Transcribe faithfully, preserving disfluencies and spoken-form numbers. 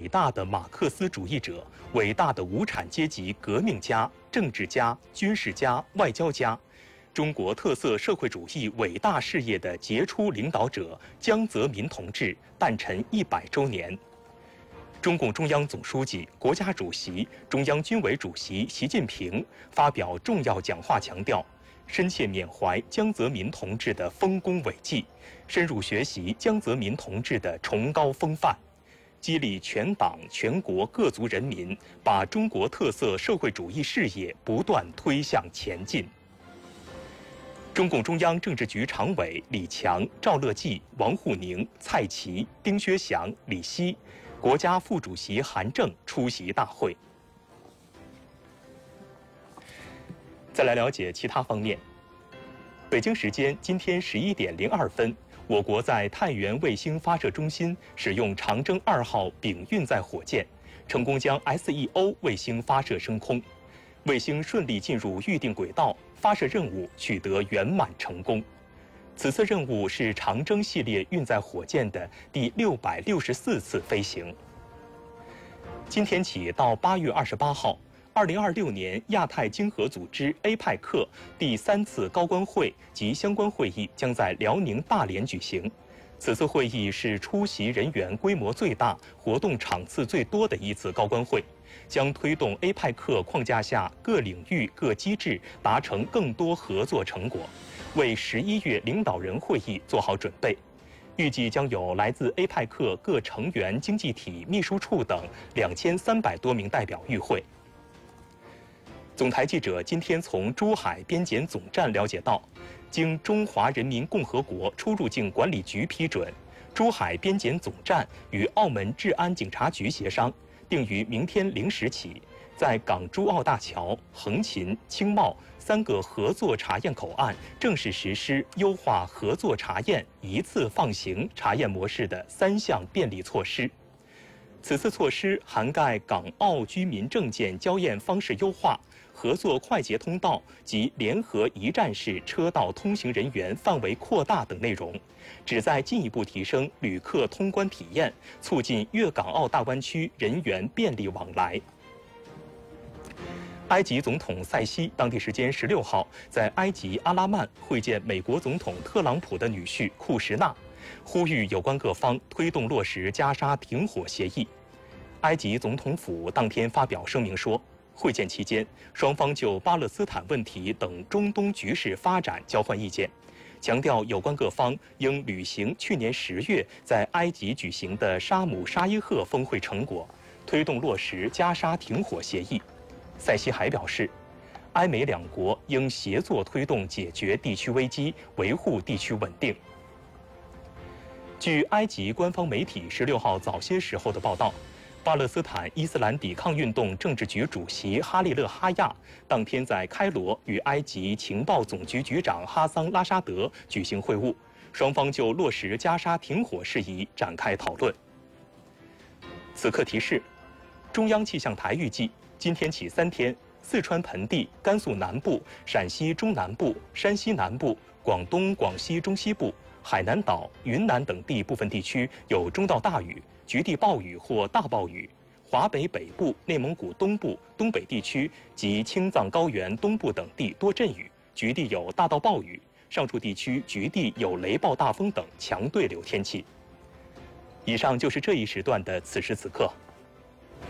伟大的马克思主义者、伟大的无产阶级革命家、政治家、军事家、外交家，中国特色社会主义伟大事业的杰出领导者江泽民同志诞辰一百周年。中共中央总书记、国家主席、中央军委主席习近平发表重要讲话，强调深切缅怀江泽民同志的丰功伟绩，深入学习江泽民同志的崇高风范，激励全党全国各族人民把中国特色社会主义事业不断推向前进。中共中央政治局常委李强、赵乐际、王沪宁、蔡奇、丁薛祥、李希，国家副主席韩正出席大会。再来了解其他方面。北京时间今天十一点零二分，我国在太原卫星发射中心使用长征二号丙运载火箭，成功将 S E O 卫星发射升空，卫星顺利进入预定轨道，发射任务取得圆满成功。此次任务是长征系列运载火箭的第六百六十四次飞行。今天起到八月二十八号。二零二六年亚太经合组织 A P E C 第三次高官会及相关会议将在辽宁大连举行。此次会议是出席人员规模最大、活动场次最多的一次高官会，将推动 A P E C 框架下各领域各机制达成更多合作成果，为十一月领导人会议做好准备。预计将有来自 A P E C 各成员经济体秘书处等两千三百多名代表与会。总台记者今天从珠海边检总站了解到，经中华人民共和国出入境管理局批准，珠海边检总站与澳门治安警察局协商，定于明天零时起，在港珠澳大桥、横琴、青茂三个合作查验口岸正式实施优化合作查验一次放行查验模式的三项便利措施。此次措施涵盖港澳居民证件交验方式优化、合作快捷通道及联合一站式车道通行人员范围扩大等内容，旨在进一步提升旅客通关体验，促进粤港澳大湾区人员便利往来。埃及总统塞西当地时间十六号在埃及阿拉曼会见美国总统特朗普的女婿库什纳，呼吁有关各方推动落实加沙停火协议。埃及总统府当天发表声明说，会见期间，双方就巴勒斯坦问题等中东局势发展交换意见，强调有关各方应履行去年十月在埃及举行的沙姆沙伊赫峰会成果，推动落实加沙停火协议。塞西还表示，埃美两国应协作推动解决地区危机，维护地区稳定。据埃及官方媒体十六号早些时候的报道，巴勒斯坦伊斯兰抵抗运动政治局主席哈利勒·哈亚当天在开罗与埃及情报总局局长哈桑·拉沙德举行会晤，双方就落实加沙停火事宜展开讨论。此刻提示：中央气象台预计，今天起三天，四川盆地、甘肃南部、陕西中南部、山西南部、广东、广西中西部、海南岛、云南等地部分地区有中到大雨，局地暴雨或大暴雨；华北北部、内蒙古东部、东北地区及青藏高原东部等地多阵雨，局地有大到暴雨；上述地区局地有雷暴大风等强对流天气。以上就是这一时段的此时此刻。